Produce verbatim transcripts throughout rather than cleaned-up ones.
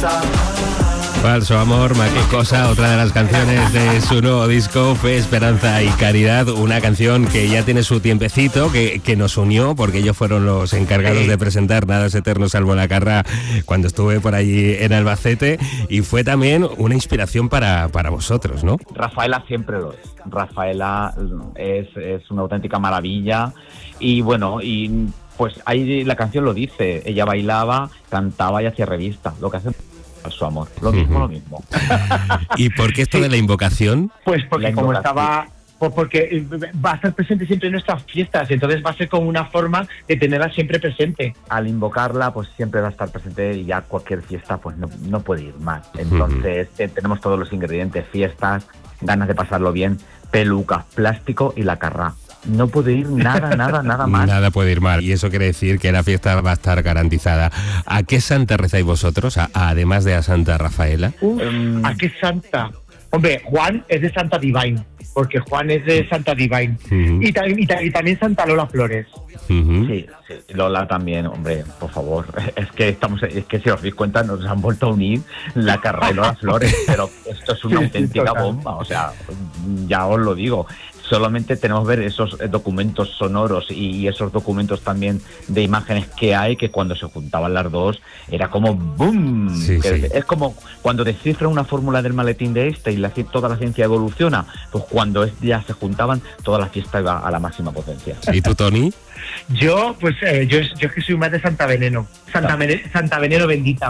Falso amor, ma qué cosa, otra de las canciones de su nuevo disco, Fe, Esperanza y Caridad, una canción que ya tiene su tiempecito, que, que nos unió, porque ellos fueron los encargados sí. de presentar Nada es eterno salvo la carra cuando estuve por allí en Albacete, y fue también una inspiración para, para vosotros, ¿no? Rafaela siempre lo es, Rafaela es, es una auténtica maravilla, y bueno, y pues ahí la canción lo dice, ella bailaba, cantaba y hacía revista, lo que hace su amor, lo mismo, uh-huh. lo mismo. ¿Y por qué esto sí. de la invocación? Pues porque como estaba, pues porque va a estar presente siempre en nuestras fiestas, entonces va a ser como una forma de tenerla siempre presente. Al invocarla, pues siempre va a estar presente y ya cualquier fiesta pues no, no puede ir más. Entonces uh-huh. eh, tenemos todos los ingredientes, fiestas, ganas de pasarlo bien, pelucas, plástico y la carrá. No puede ir nada, nada, nada más. Nada puede ir mal. Y eso quiere decir que la fiesta va a estar garantizada. ¿A qué santa rezáis vosotros, a, a, además de a Santa Rafaela? Uf, ¿a qué santa? Hombre, Juan es de Santa Divine, porque Juan es de Santa Divine. Uh-huh. y, ta- y, ta- y también Santa Lola Flores. Uh-huh. Sí, sí, Lola también, hombre, por favor. Es que estamos, es que si os dais cuenta, nos han vuelto a unir la carrera y Lola Flores, pero esto es una sí, auténtica sí, bomba, o sea, ya os lo digo. Solamente tenemos que ver esos documentos sonoros y esos documentos también de imágenes que hay, que cuando se juntaban las dos era como ¡boom! Sí, sí. Es como cuando descifran una fórmula del maletín de este y la, toda la ciencia evoluciona, pues cuando es, ya se juntaban, toda la fiesta iba a la máxima potencia. ¿Y tú, Tony? Yo, pues eh, yo, yo es que soy más de Santa Veneno. Santa, ah. Mene, Santa Veneno bendita.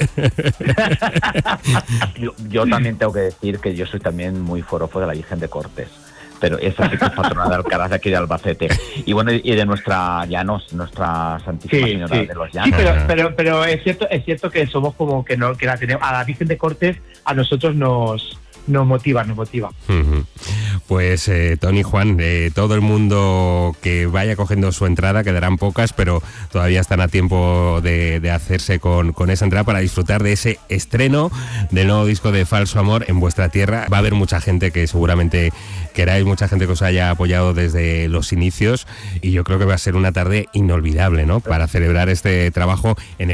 yo, yo también tengo que decir que yo soy también muy forofo de la Virgen de Cortes. Pero esa sí que es patrona de Alcaraz de aquí de Albacete. Y bueno, y de nuestra Llanos, nuestra Santísima sí, Señora sí. de los Llanos. Sí, pero, pero, pero es cierto, es cierto que somos como que no, que la tenemos, a la Virgen de Cortes a nosotros nos, nos motiva, nos motiva. Uh-huh. Pues eh, Tony, Juan, eh, todo el mundo que vaya cogiendo su entrada, quedarán pocas, pero todavía están a tiempo de, de hacerse con, con esa entrada para disfrutar de ese estreno del nuevo disco de Falso Amor en vuestra tierra. Va a haber mucha gente que seguramente queráis, mucha gente que os haya apoyado desde los inicios, y yo creo que va a ser una tarde inolvidable, ¿no? Para celebrar este trabajo en el